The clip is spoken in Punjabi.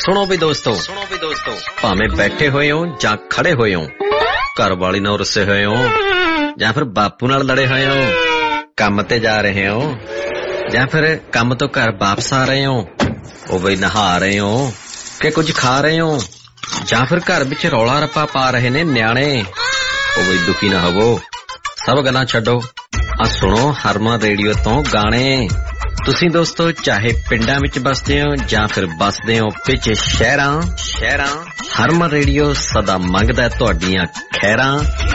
ਸੁਣੋ ਵੀ ਦੋਸਤੋ, ਭਾਵੇਂ ਬੈਠੇ ਹੋਏ ਹੋ ਜਾਂ ਖੜੇ ਹੋਏ ਹੋ, ਘਰ ਵਾਲੀ ਨਾਲ ਰੁੱਸੇ ਹੋਏ ਹੋ ਜਾਂ ਫਿਰ ਬਾਪੂ ਨਾਲ ਲੜੇ ਹੋਏ ਹੋ, ਕੰਮ ਤੇ ਜਾ ਰਹੇ ਹੋ ਜਾਂ ਫਿਰ ਕੰਮ ਤੋਂ ਘਰ ਵਾਪਸ ਆ ਰਹੇ ਹੋ, ਉਹ ਬਈ ਨਹਾ ਰਹੇ ਹੋ ਕਿ ਕੁਝ ਖਾ ਰਹੇ ਹੋ, ਜਾਂ ਫਿਰ ਘਰ ਵਿੱਚ ਰੌਲਾ ਰੱਪਾ ਪਾ ਰਹੇ ਨੇ ਨਿਆਣੇ, ਉਹ ਬਈ ਦੁਖੀ ਨਾ ਹੋਵੋ। ਸਭ ਗੱਲਾਂ ਛੱਡੋ, ਆ ਸੁਣੋ ਹਰਮਨ ਰੇਡੀਓ ਤੋਂ ਗਾਣੇ। ਤੁਸੀਂ ਦੋਸਤੋ ਚਾਹੇ ਪਿੰਡਾਂ ਵਿੱਚ ਬਸਦੇ ਹੋ ਜਾਂ ਫਿਰ ਬਸਦੇ ਹੋ ਵਿੱਚ ਸ਼ਹਿਰਾਂ, ਹਰਮਨ ਰੇਡੀਓ ਸਦਾ ਮੰਗਦਾ ਤੁਹਾਡੀਆਂ ਖੈਰਾਂ।